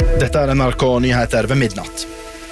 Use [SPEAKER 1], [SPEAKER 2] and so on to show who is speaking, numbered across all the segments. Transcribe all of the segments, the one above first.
[SPEAKER 1] Dette NRK Nyheter ved midnatt.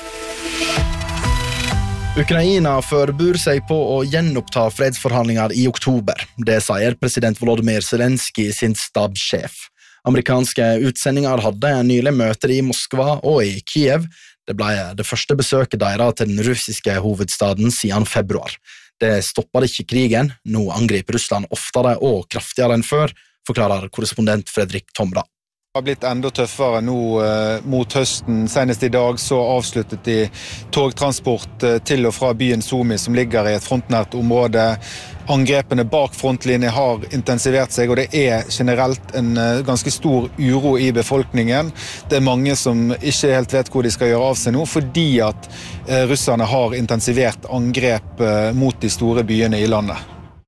[SPEAKER 1] Ukraina forbereder seg på å gjenoppta fredsforhandlinger i oktober. Det sier president Volodymyr Zelensky sin stabssjef. Amerikanske utsendinger hadde nylig møter i Moskva og i Kiev. Det ble det første besøket deres til den russiske hovedstaden siden februar. Det stoppet ikke krigen. Nå angriper Russland oftere og kraftigere enn før, forklarer korrespondent Fredrik Tomra.
[SPEAKER 2] Det har blitt enda tøffere nå mot høsten. Senest i dag så avsluttet de togtransport til og fra byen Sumy, som ligger i et frontnært område. Angrepene bak frontlinjen har intensivert seg, og det er generelt en ganske stor uro i befolkningen. Det er mange som ikke helt vet hvor de skal gjøre av seg nå, fordi at russerne har intensivert angrep mot de store byene i landet.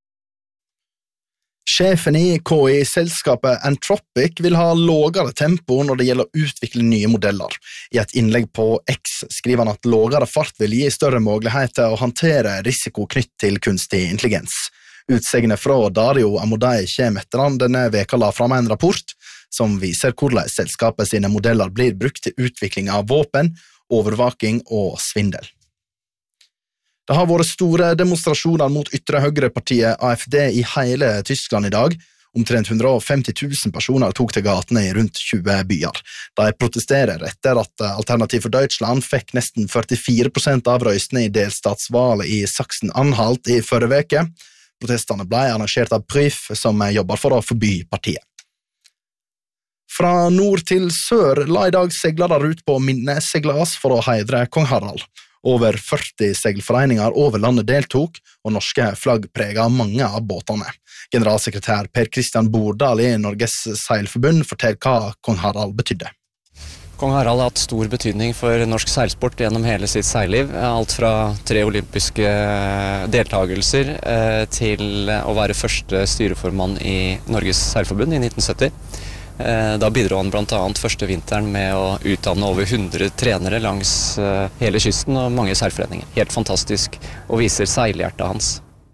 [SPEAKER 1] Sjefen i KI-selskapet Anthropic vil ha lavere tempo når det gjelder å utvikle nye modeller. I et innlegg på X skriver han at lavere fart vil gi større muligheter å håndtere risiko knytt til kunstig intelligens. Utsegnet fra Dario Amodei kommer etter han denne veka la fram en rapport som viser hvordan selskapet sine modeller blir brukt til utvikling av våpen, overvaking og svindel. Det har vært store demonstrasjoner mot ytre høyrepartiet AfD i hele Tyskland i dag. Omtrent 150 000 personer tok til gatene i rundt 20 byer. De protesterer etter at Alternativ for Deutschland fikk nesten 44% av røystene i delstatsvalget i Sachsen-Anhalt i forrige veke. Protestene ble arrangert av Prüf, som jobber for å forby partiet. Fra nord til sør la i dag seglere ut på minneseglas for å heidre kong Harald. Over 40 seilforeninger over landet deltok, og norske flagg preget mange av båtene. Generalsekretær Per Christian Bordal i Norges Seilforbund forteller hva kong Harald betydde.
[SPEAKER 3] Kong Harald har hatt stor betydning for norsk seilsport gjennom hele sitt seilliv. Alt fra 3 olympiske deltagelser til å være første styreformann i Norges Seilforbund i 1970. Da bidro han blant annet første vinteren med å utdanne over 100 trenere langs hele kysten og mange seilforeninger. Helt fantastisk, og viser seilhjertet hans.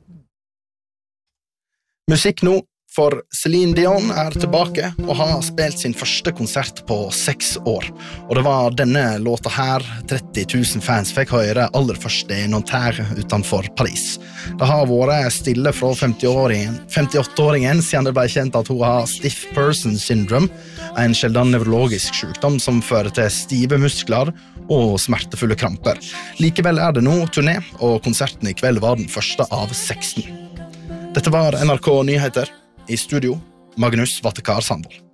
[SPEAKER 1] Musikk nå, for Celine Dion er tilbake og har spilt sin første konsert på 6 år. Og det var denne låta her 30 000 fans fikk høre aller først i Nanterre utenfor Paris. Det har vært stille fra 58-åringen siden det ble kjent at hun har stiff person syndrome, en sjelden nevrologisk sykdom som fører til stive muskler og smertefulle kramper. Likevel er det nå turné, og konserten i kveld var den første av 16. Dette var NRK Nyheter. I studio, Magnus Vattekar Sandvold.